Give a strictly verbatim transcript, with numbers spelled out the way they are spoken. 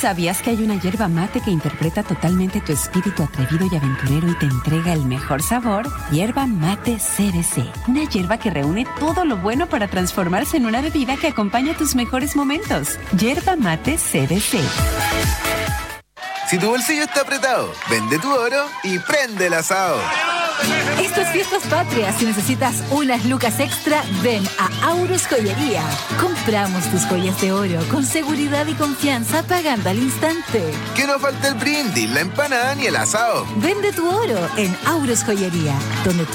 ¿Sabías que hay una yerba mate que interpreta totalmente tu espíritu atrevido y aventurero y te entrega el mejor sabor? Yerba Mate C B C. Una yerba que reúne todo lo bueno para transformarse en una bebida que acompaña tus mejores momentos. Yerba Mate C B C. Si tu bolsillo está apretado, vende tu oro y prende el asado. Estas fiestas patrias, si necesitas unas lucas extra, ven a Auros Joyería. Compramos tus joyas de oro con seguridad y confianza pagando al instante. Que no falte el brindis, la empanada ni el asado. Vende tu oro en Auros Joyería, donde